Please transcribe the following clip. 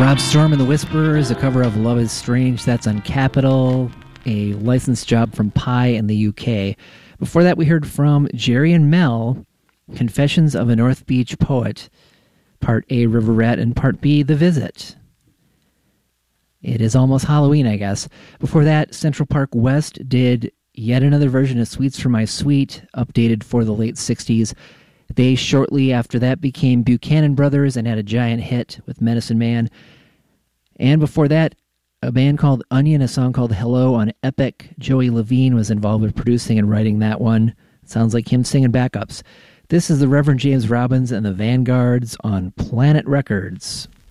Rob Storm and the Whisperers, a cover of Love is Strange. That's on Capitol, a licensed job from Pi in the UK. Before that, we heard from Jerry and Mel, Confessions of a North Beach Poet, Part A, River Rat, and Part B, The Visit. It is almost Halloween, I guess. Before that, Central Park West did yet another version of Sweets for My Sweet, updated for the late 60s. They shortly after that became Buchanan Brothers and had a giant hit with Medicine Man. And before that, a band called Onion, a song called Hello on Epic. Joey Levine was involved with producing and writing that one. Sounds like him singing backups. This is the Reverend James Robbins and the Vanguards on Planet Records.